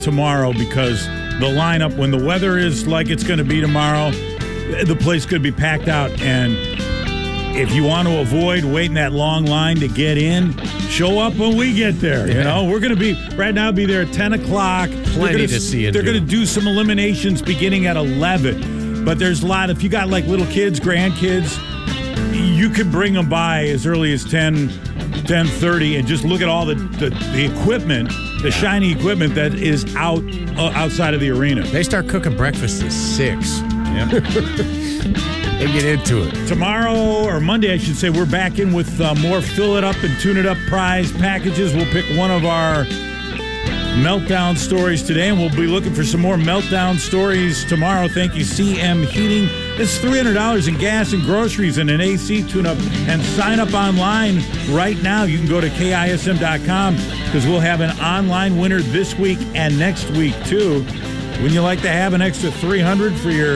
tomorrow because the lineup, when the weather is like it's going to be tomorrow, the place could be packed out. And if you want to avoid waiting that long line to get in, show up when we get there. You know, we're going to be there at 10 o'clock. Plenty to see and They're going to do some eliminations beginning at 11. But there's a lot. If you got like little kids, grandkids, you could bring them by as early as 10:30 and just look at all the equipment, the shiny equipment that is outside of the arena. They start cooking breakfast at 6. Yeah. They get into it. Tomorrow, or Monday, I should say, we're back in with more Fill It Up and Tune It Up prize packages. We'll pick one of our meltdown stories today, and we'll be looking for some more meltdown stories tomorrow. Thank you, CM Heating. It's $300 in gas and groceries and an AC tune-up. And sign up online right now. You can go to KISM.com because we'll have an online winner this week and next week, too. Wouldn't you like to have an extra $300 for your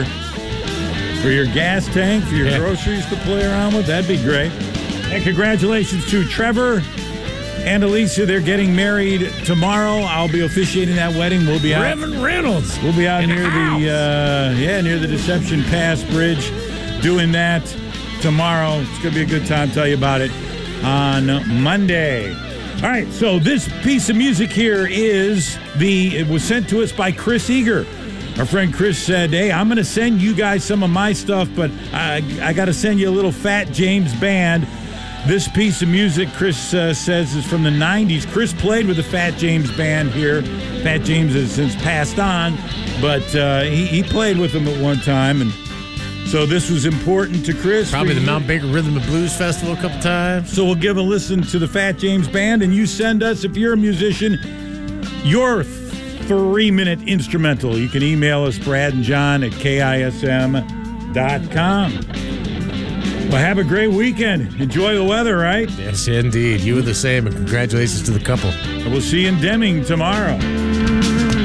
gas tank, for your groceries to play around with? That'd be great. And congratulations to Trevor and Alicia. They're getting married tomorrow. I'll be officiating that wedding. We'll be out. Reverend Reynolds. We'll be out near the Deception Pass Bridge doing that tomorrow. It's going to be a good time. Tell you about it on Monday. All right, so this piece of music here it was sent to us by Chris Eager. Our friend Chris said, hey, I'm going to send you guys some of my stuff, but I got to send you a little Fat James Band. This piece of music, Chris says, is from the 90s. Chris played with the Fat James Band here. Fat James has since passed on, but he played with them at one time, and so this was important to Chris. Probably the Mount Baker Rhythm and Blues Festival a couple times. So we'll give a listen to the Fat James Band, and you send us, if you're a musician, your 3-minute instrumental. You can email us, Brad and John at KISM.com. Well, have a great weekend. Enjoy the weather, right? Yes, indeed. You are the same, and congratulations to the couple. And we'll see you in Deming tomorrow.